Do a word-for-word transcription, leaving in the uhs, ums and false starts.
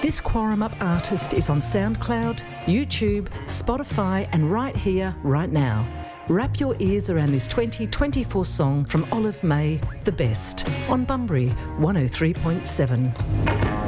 This Quarum Up artist is on SoundCloud, YouTube, Spotify and right here, right now. Wrap your ears around this twenty twenty-four song from Olive May, The Best, on Bunbury one oh three point seven.